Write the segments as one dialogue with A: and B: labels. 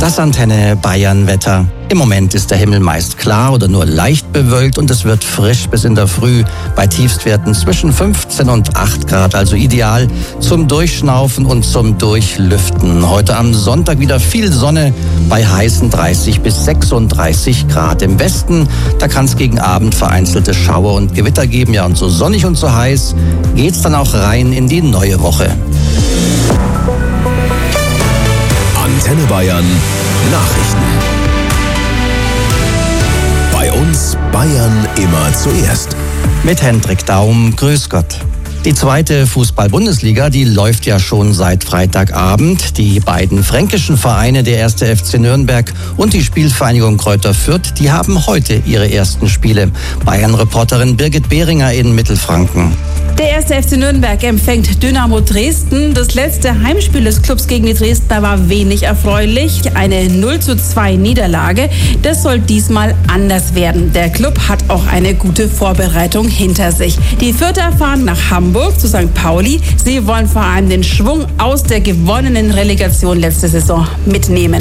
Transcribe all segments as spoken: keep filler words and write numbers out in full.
A: Das Antenne Bayern Wetter. Im Moment ist der Himmel meist klar oder nur leicht bewölkt und es wird frisch bis in der Früh bei Tiefstwerten zwischen fünfzehn und acht Grad, also ideal zum Durchschnaufen und zum Durchlüften. Heute am Sonntag wieder viel Sonne bei heißen dreißig bis sechsunddreißig Grad. Im Westen, da kann es gegen Abend vereinzelte Schauer und Gewitter geben. Ja, und so sonnig und so heiß geht's dann auch rein in die neue Woche.
B: Antenne Bayern Nachrichten. Bei uns Bayern immer zuerst.
A: Mit Hendrik Daum, grüß Gott. Die zweite Fußball-Bundesliga, die läuft ja schon seit Freitagabend. Die beiden fränkischen Vereine, der erste F C Nürnberg und die Spielvereinigung Kräuter Fürth, die haben heute ihre ersten Spiele. Bayern-Reporterin Birgit Behringer in Mittelfranken.
C: Der erste F C Nürnberg empfängt Dynamo Dresden. Das letzte Heimspiel des Clubs gegen die Dresdner war wenig erfreulich. Eine null zu zwei Niederlage. Das soll diesmal anders werden. Der Club hat auch eine gute Vorbereitung hinter sich. Die Fürther fahren nach Hamburg zu Sankt Pauli. Sie wollen vor allem den Schwung aus der gewonnenen Relegation letzte Saison mitnehmen.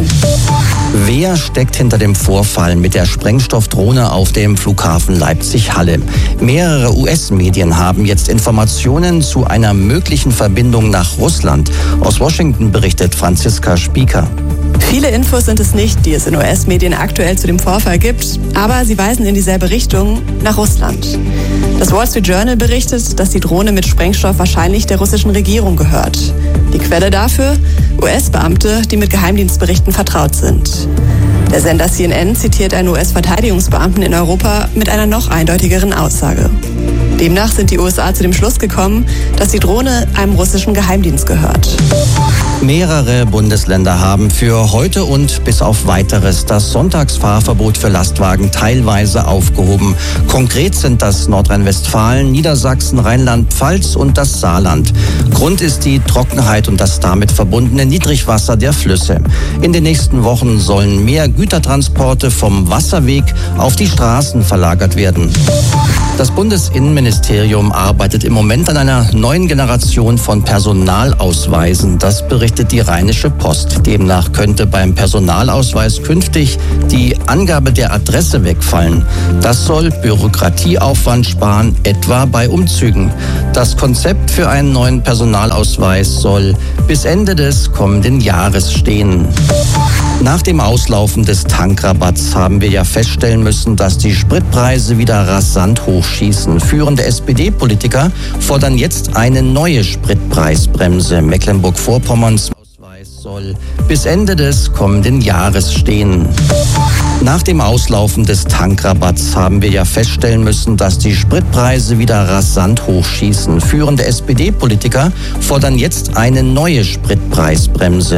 A: Wer steckt hinter dem Vorfall mit der Sprengstoffdrohne auf dem Flughafen Leipzig-Halle? Mehrere U S-Medien haben jetzt Informationen zu einer möglichen Verbindung nach Russland. Aus Washington berichtet Franziska Spieker.
D: Viele Infos sind es nicht, die es in U S-Medien aktuell zu dem Vorfall gibt, aber sie weisen in dieselbe Richtung, nach Russland. Das Wall Street Journal berichtet, dass die Drohne mit Sprengstoff wahrscheinlich der russischen Regierung gehört. Die Quelle dafür? U S-Beamte, die mit Geheimdienstberichten vertraut sind. Der Sender C N N zitiert einen U S-Verteidigungsbeamten in Europa mit einer noch eindeutigeren Aussage. Demnach sind die U S A zu dem Schluss gekommen, dass die Drohne einem russischen Geheimdienst gehört.
A: Mehrere Bundesländer haben für heute und bis auf Weiteres das Sonntagsfahrverbot für Lastwagen teilweise aufgehoben. Konkret sind das Nordrhein-Westfalen, Niedersachsen, Rheinland-Pfalz und das Saarland. Grund ist die Trockenheit und das damit verbundene Niedrigwasser der Flüsse. In den nächsten Wochen sollen mehr Gütertransporte vom Wasserweg auf die Straßen verlagert werden. Das Bundesinnenministerium arbeitet im Moment an einer neuen Generation von Personalausweisen. Das berichtet die Rheinische Post. Demnach könnte beim Personalausweis künftig die Angabe der Adresse wegfallen. Das soll Bürokratieaufwand sparen, etwa bei Umzügen. Das Konzept für einen neuen Personalausweis soll bis Ende des kommenden Jahres stehen. Nach dem Auslaufen des Tankrabatts haben wir ja feststellen müssen, dass die Spritpreise wieder rasant hochschießen. Führende S P D-Politiker fordern jetzt eine neue Spritpreisbremse. Mecklenburg-Vorpommerns Ausweis soll bis Ende des kommenden Jahres stehen. Nach dem Auslaufen des Tankrabatts haben wir ja feststellen müssen, dass die Spritpreise wieder rasant hochschießen. Führende S P D-Politiker fordern jetzt eine neue Spritpreisbremse.